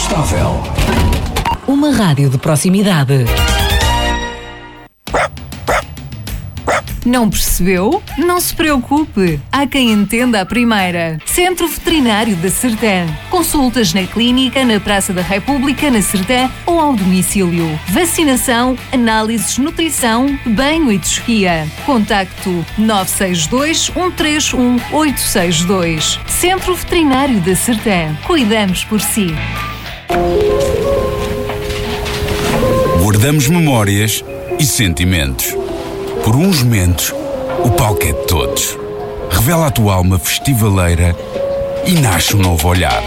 Incontestável. Uma rádio de proximidade. Não percebeu? Não se preocupe. Há quem entenda a primeira. Centro Veterinário da Sertã. Consultas na clínica, na Praça da República, na Sertã ou ao domicílio. Vacinação, análises, nutrição, banho e tosquia. Contacto 962 131 862. Centro Veterinário da Sertã. Cuidamos por si. Guardamos memórias e sentimentos. Por uns momentos, o palco é de todos. Revela a tua alma festivaleira e nasce um novo olhar.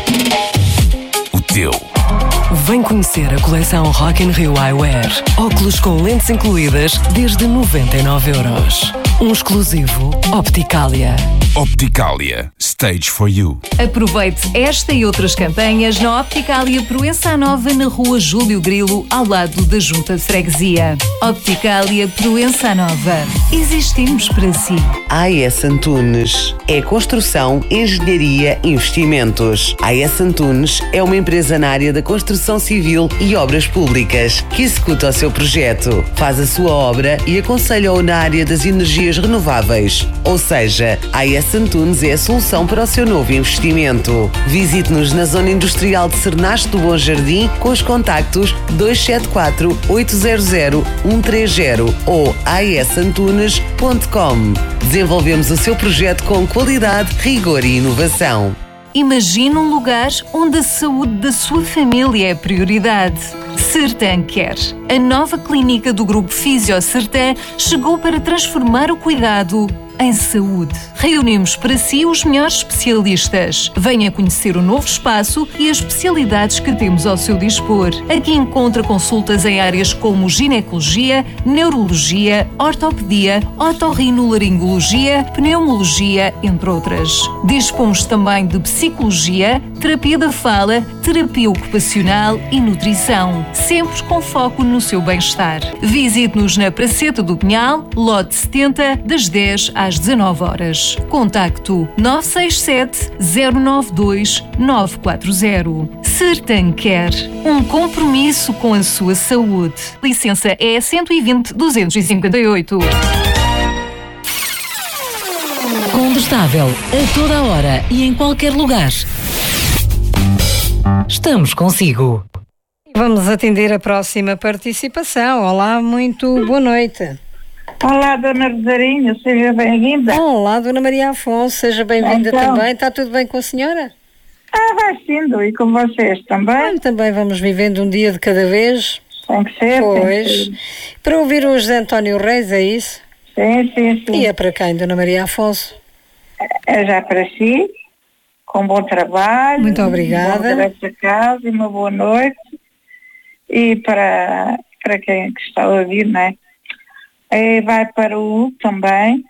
O teu. Vem conhecer a coleção Rock in Rio Eyewear. Óculos com lentes incluídas desde 99€. Um exclusivo Opticalia. Opticalia. Stage for you. Aproveite esta e outras campanhas na Opticalia Proença Nova, na rua Júlio Grilo, ao lado da Junta de Freguesia. Opticalia Proença Nova. Existimos para si. AES Antunes. É construção, engenharia, investimentos. AES Antunes é uma empresa na área da construção civil e obras públicas que executa o seu projeto, faz a sua obra e aconselha-o na área das energias renováveis. Ou seja, AES Antunes é a solução para o seu novo investimento. Visite-nos na Zona Industrial de Cernache do Bom Jardim com os contactos 274 800 130 ou aesantunes.com. Desenvolvemos o seu projeto com qualidade, rigor e inovação. Imagine um lugar onde a saúde da sua família é prioridade. Sertã Care. A nova clínica do Grupo Fisio Sertã chegou para transformar o cuidado em saúde. Reunimos para si os melhores especialistas. Venha conhecer o novo espaço e as especialidades que temos ao seu dispor. Aqui encontra consultas em áreas como ginecologia, neurologia, ortopedia, otorrinolaringologia, pneumologia, entre outras. Dispomos também de psicologia, terapia da fala, terapia ocupacional e nutrição, sempre com foco no seu bem-estar. Visite-nos na Praceta do Pinhal, lote 70, das 10 às 19 horas. Contacto 967 092 940. Sertã Care. Um compromisso com a sua saúde. Licença é 120-258. Contestável a toda a hora e em qualquer lugar. Estamos consigo. Vamos atender a próxima participação. Olá, muito boa noite. Olá, Dona Rosarinha, seja bem-vinda. Olá, Dona Maria Afonso, seja bem-vinda então, também. Está tudo bem com a senhora? Vai sendo, e com vocês também? Também vamos vivendo um dia de cada vez. Tem que ser. Pois. Tem que ser. Para ouvir o José António Reis, é isso? Sim. E é para quem, Dona Maria Afonso? É já para si, com bom trabalho. Muito obrigada. Bom regresso a casa e uma boa noite. E para quem que está a ouvir, não é? Vai para o Hugo também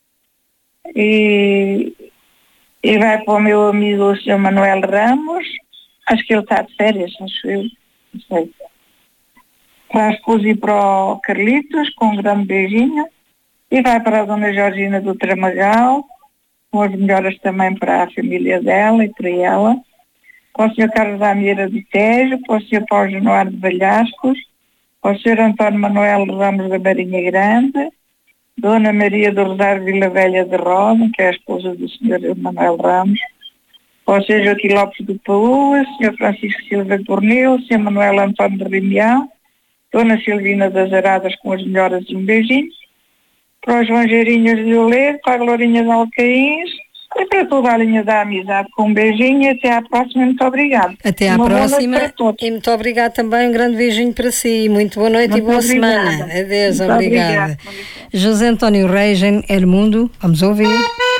e vai para o meu amigo o Sr. Manuel Ramos, acho que ele está de férias, acho eu, não sei. Para a esposa e para o Carlitos, com um grande beijinho, e vai para a Dona Georgina do Tramagal, com as melhoras também para a família dela e para ela, para o Sr. Carlos da Amieira do Tejo, para o Sr. Paulo Januário de Valhascos, ao Sr. António Manuel Ramos da Marinha Grande, Dona Maria do Rosário Vila Velha de Roda, que é a esposa do Sr. Manuel Ramos, ao Sr. Joaquim Lopes do Paúa, Sr. Francisco Silva de Borneu, Sr. Manuel António de Rimião, Dona Silvina das Aradas com as melhoras e um beijinho, para os Joanjeirinhos de Oleiro, para a Glorinha de Alcaíns, e para toda a linha da amizade, com um beijinho e até à próxima. Muito obrigada. Até à próxima. E muito obrigada também. Um grande beijinho para si. Muito boa noite e boa semana. Adeus, obrigada. José António Reis, em El Mundo. Vamos ouvir.